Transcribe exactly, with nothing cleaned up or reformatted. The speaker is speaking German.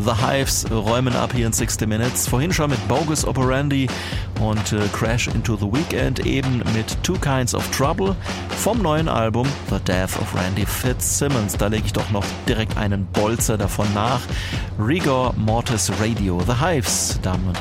The Hives räumen ab hier in sixty Minutes. Vorhin schon mit Bogus Operandi und äh, Crash into the Weekend, eben mit Two Kinds of Trouble vom neuen Album The Death of Randy Fitzsimmons. Da lege ich doch noch direkt einen Bolzer davon nach. Rigor Mortis Radio. The Hives, Damen und